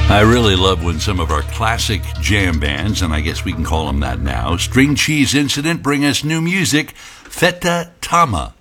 I really love when some of our classic jam bands, and I guess we can call them that now, String Cheese Incident, bring us new music. Feta Tama